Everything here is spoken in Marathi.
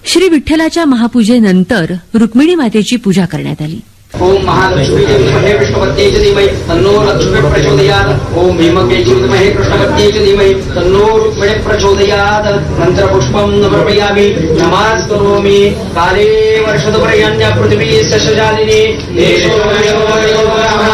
श्री विठ्ठलाच्या महापूजेनंतर रुक्मिणी मातेची पूजा करण्यात आली. ओम महालक्ष्मी विद्महे विष्णुपत्न्यै च धीमहि तन्नो लक्ष्मी प्रचोदयात्. ओम भीमकै च विद्महे कृष्णपत्न्यै च धीमहि तन्नो रुक्मिणी प्रचोदयात्. मंत्रपुष्पं समर्पयामि. नमस्करोमि. काले वर्षतु पर्यन्त्या पृथिवी सस्यशालिनी.